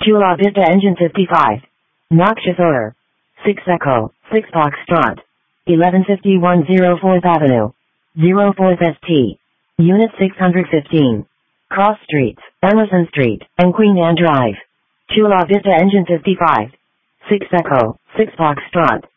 Chula Vista Engine 55. Noxious odor. 6 Echo, 6 Foxtrot. 1151 04th Avenue. 04th ST. Unit 615. Cross Streets, Emerson Street, and Queen Anne Drive. Chula Vista Engine 55. 6 Echo, 6 Foxtrot.